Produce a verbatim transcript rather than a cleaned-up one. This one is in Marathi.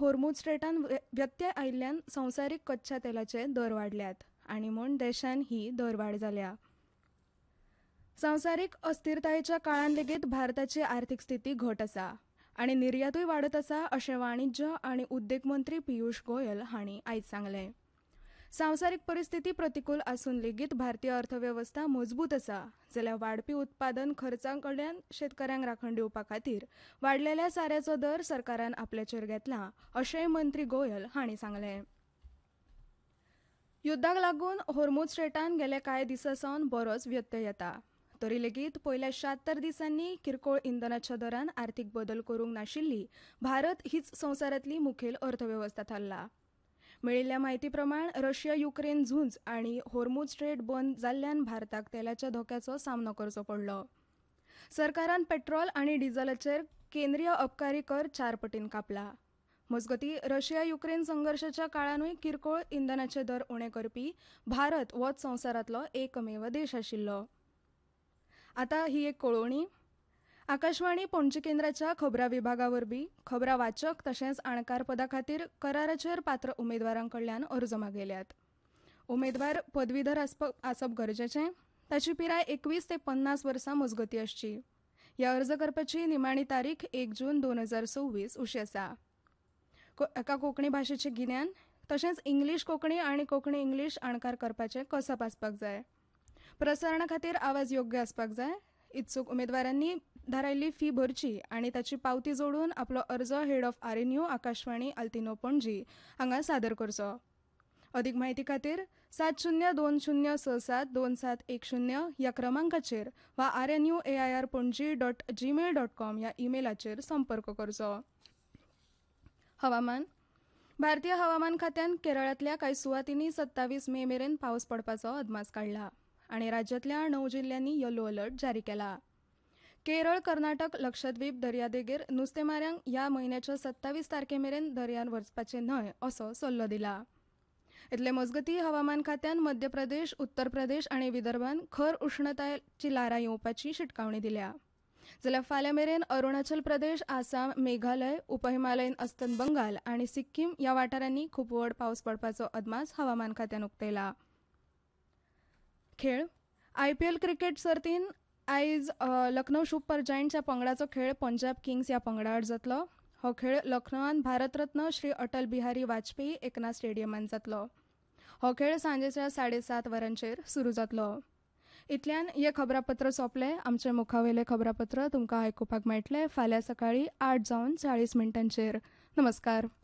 होर्मुझ स्ट्रेटान व्यत्यय आयिल्ल्यान संवसारीक कच्च्या तेलाचे दर वाडल्यात आनी म्हूण देशान ही दरवाड जाल्या. संवसारीक अस्थिरतायेच्या काळान लेगीत भारताची आर्थीक स्थिती घट आसा आनी निर्यातूय वाडत आसा अशें वाणिज्य आनी उद्देग मंत्री पियुष गोयल हांणी आयज सांगलें. संवसारीक परिस्थिती प्रतिकूल आसून लेगीत भारतीय अर्थवेवस्था मजबूत आसा जाल्यार वाडपी उत्पादन खर्चाकडल्यान शेतकऱ्यांक राखण दिवपा खातीर वाडलेल्या साऱ्याचो दर सरकारान आपल्याचेर घेतला अशेंय मंत्री गोयल हांणी सांगलें. युद्धाक लागून होर्मुझ स्ट्रेटान गेले कांय दिसा सावन बरोच व्यत्यय येता. तरी लेगीत पयल्या शात्तर दिसांनी किरकोळ इंधनाच्या दरान आर्थीक बदल करूंक नाशिल्ली भारत हीच संवसारांतली मुखेल अर्थवेवस्था थारला. मेळिल्ल्या म्हायती प्रमाण रशिया युक्रेन झूंज आनी होर्मुझ स्ट्रेट बंद जाल्ल्यान भारताक तेलाच्या धोक्याचो सामनो करचो पडलो. सरकारान पेट्रोल आनी डिझेलाचेर केंद्रीय अबकारी कर चार पटीन कापला. मजगतीं रशिया युक्रेन संघर्शाच्या काळानूय किरकोळ इंधनाचे दर उणे करपी भारत होच संवसारांतलो एकमेव देश आशिल्लो. आतां ही एक कळोवणी. आकाशवाणी पणजी केंद्राच्या खबरां विभागा वरवीं खबरां वाचक तशेंच अणकार पदा खातीर कराराचेर पात्र उमेदवारां कडल्यान अर्ज मागयल्यात. उमेदवार पदवीधर आसप आसप गरजेचें. ताची पिराय एकवीस ते पन्नास वर्सां मजगती आसची. ह्या अर्ज करपाची निमाणी तारीख एक जून दोन हजार सव्वीस उशी आसा. एका कोंकणी भाशेचें गिन्यान तशेंच इंग्लीश कोंकणी आनी कोंकणी इंग्लीश अणकार करपाचें कसप आसपाक जाय. प्रसारणा खातीर आवाज योग्य आसपाक जाय. इत्सूक उमेदवारांनी थारायिल्ली फी भरची आनी ताची पावती जोडून आपलो अर्ज head of RNU Akashvani अल्तिनो Panaji हांगा सादर करचो. अदीक म्हायती खातीर सात शुन्य दोन शुन्य स सात दोन सात एक शुन्य ह्या क्रमांकाचेर वा R N U A I R Panaji dot Gmail dot com ह्या ईमेलाचेर संपर्क करचो. हवामान. भारतीय हवामान खात्यान केरळांतल्या कांय सुवातींनी सत्तावीस मे मेरेन पावस पडपाचो अदमास काडला आनी राज्यांतल्या णव जिल्ल्यांनी येलो अलर्ट जारी केला. केरळ, कर्नाटक, लक्षद्वीप दर्यादेगेर नुस्तेमाऱ्यांक ह्या म्हयन्याच्या सत्तावीस तारखे मेरेन दर्यान वचपाचें न्हय असो सल्लो दिला. इतले मजगती हवामान खात्यान मध्य प्रदेश, उत्तर प्रदेश आनी विदर्भान खर उश्णतायेची लारां येवपाची शिटकावणी दिल्या. जाल्यार फाल्यां मेरेन अरुणाचल प्रदेश, आसाम, मेघालय, उपहिमालयन अस्तंत बंगाल आनी सिक्कीम ह्या वाठारांनी खूब व्हड पावस पडपाचो अदमास हवामान खात्यान उक्तायला. खेळ. आयपीएल क्रिकेट सर्तीन आयज लखनौ सुपर जायंट्सच्या पंगडाचो खेळ पंजाब किंग्स ह्या पंगडा आड जातलो. हो खेळ लखनौत भारतरत्न श्री अटल बिहारी वाजपेयी एकनाथ स्टेडियमांत जातलो. हो खेळ सांजेच्या साडेसात वरांचेर सुरू जातलो. इतल्यान हे खबरापत्र सोंपलें. आमचे मुखावेले खबरापत्र तुमकां आयकुपाक मेळटलें फाल्यां सकाळीं आठ जावन चाळीस मिनटांचेर. नमस्कार.